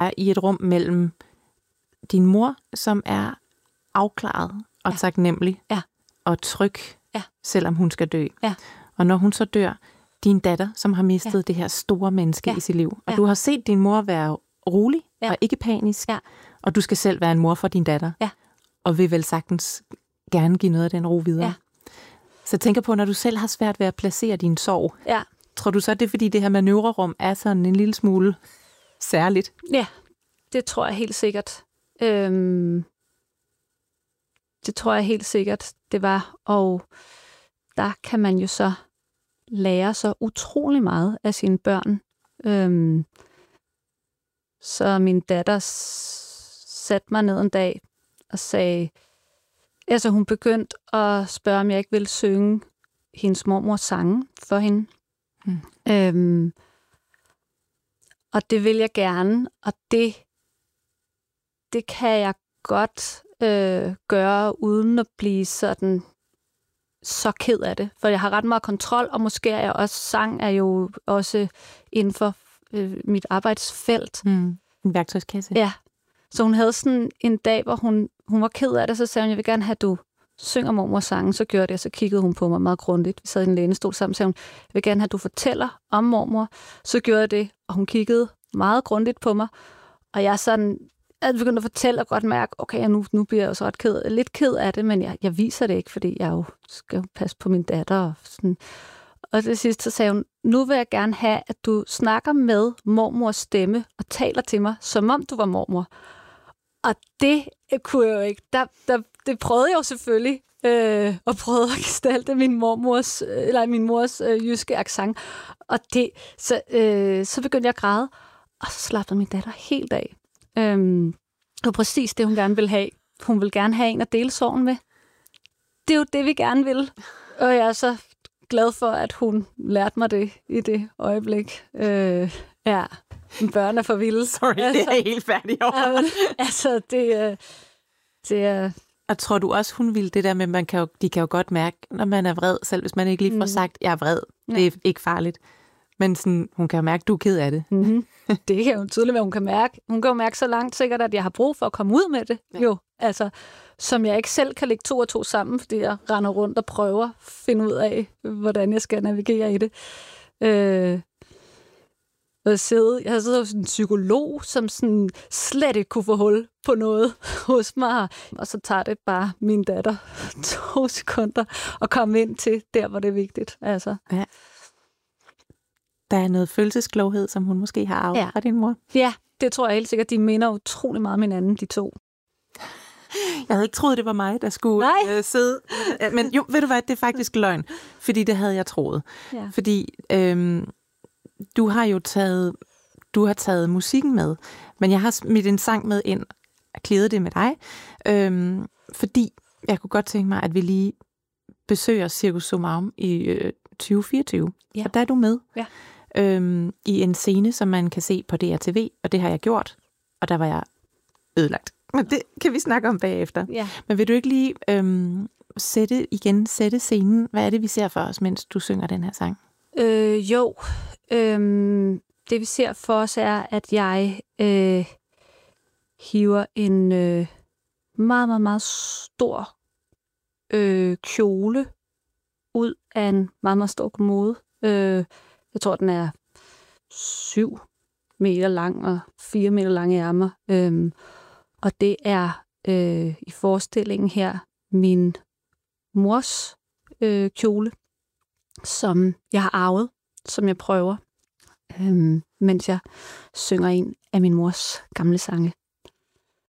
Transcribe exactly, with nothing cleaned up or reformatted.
er i et rum mellem din mor, som er afklaret og ja. taknemmelig ja. og tryg, ja. selvom hun skal dø. Ja. Og når hun så dør, din datter, som har mistet ja. det her store menneske ja. i sit liv. Og ja. du har set din mor være rolig ja. og ikke panisk. Ja. Og du skal selv være en mor for din datter. Ja. Og vil vel sagtens gerne give noget af den ro videre. Ja. Så jeg tænker på, når du selv har svært ved at placere din sorg, ja. tror du så, det er fordi det her manøvrerum er sådan en lille smule særligt? Ja, det tror jeg helt sikkert. Øhm, det tror jeg helt sikkert, det var. Og der kan man jo så lære så utrolig meget af sine børn. Øhm, så min datter satte mig ned en dag og sagde, altså hun begyndte at spørge, om jeg ikke ville synge hendes mormors sange for hende. Hmm. Øhm, og det vil jeg gerne, og det, det kan jeg godt øh, gøre, uden at blive sådan så ked af det. For jeg har ret meget kontrol, og måske er jeg også, sang er jo også inden for øh, mit arbejdsfelt. Hmm. En værktøjskasse. Ja. Så hun havde sådan en dag, hvor hun, hun var ked af det, så sagde hun, jeg vil gerne have, at du synger mormors sange. Så gjorde det, og så kiggede hun på mig meget grundigt. Vi sad i en lænestol sammen, så sagde hun, jeg vil gerne have, at du fortæller om mormor. Så gjorde jeg det, og hun kiggede meget grundigt på mig. Og jeg sådan, jeg begyndte at fortælle og godt mærke, okay, nu, nu bliver jeg jo så ret ked, lidt ked af det, men jeg, jeg viser det ikke, fordi jeg jo skal jo passe på min datter. Og, sådan. Og til sidst så sagde hun, nu vil jeg gerne have, at du snakker med mormors stemme og taler til mig, som om du var mormor. Og det kunne jeg jo ikke. Der, der, det prøvede jeg jo selvfølgelig, øh, og prøvede at gestalte min mormors, eller min mors øh, jyske accent. Og det, så, øh, så begyndte jeg at græde, og så slappede min datter helt af. Øhm, det var præcis det, hun gerne ville have. Hun ville gerne have en at dele sorgen med. Det er jo det, vi gerne vil. Og jeg er så glad for, at hun lærte mig det i det øjeblik. Øh, ja, børn er for vilde. Sorry, altså, det er helt færdigt over. Ja, men, altså, det er... Det er og tror du også, hun ville det der med, man kan jo, de kan jo godt mærke, når man er vred, selv hvis man ikke lige får sagt, jeg er vred, det er ikke farligt. Men sådan, hun kan jo mærke, du er ked af det. Mm-hmm. Det kan jo tydeligt være, hun kan mærke. Hun kan jo mærke så langt sikkert, at jeg har brug for at komme ud med det. Ja. Jo, altså, som jeg ikke selv kan lægge to og to sammen, fordi jeg render rundt og prøver at finde ud af, hvordan jeg skal navigere i det. Øh, jeg, sidder, jeg har siddet hos en psykolog, som sådan slet ikke kunne få hul på noget hos mig. Og så tager det bare min datter to sekunder at komme ind til der, hvor det er vigtigt. Altså. Ja. Der er noget følelseskloghed, som hun måske har arvet ja. fra din mor. Ja, det tror jeg helt sikkert. De minder utrolig meget om hinanden, de to. Jeg havde ikke troet, det var mig, der skulle øh, sidde. Men jo, ved du hvad, det er faktisk løgn. Fordi det havde jeg troet. Ja. Fordi øhm, du har jo taget, du har taget musikken med, men jeg har smidt en sang med ind og klædet det med dig. Øhm, fordi jeg kunne godt tænke mig, at vi lige besøger Cirkus Summarum i øh, tyve fireogtyve. Ja. Og der er du med. Ja. Øhm, i en scene, som man kan se på D R T V, og det har jeg gjort, og der var jeg ødelagt. Men det kan vi snakke om bagefter. Ja. Men vil du ikke lige øhm, sætte igen, sætte scenen? Hvad er det, vi ser for os, mens du synger den her sang? Øh, jo, øhm, det vi ser for os er, at jeg øh, hiver en øh, meget, meget, meget stor øh, kjole ud af en meget, meget stor kommode. Øh, jeg tror, den er syv meter lang og fire meter lange ærmer. Øhm, og det er øh, i forestillingen her min mors øh, kjole, som jeg har arvet, som jeg prøver, øhm, mens jeg synger en af min mors gamle sange.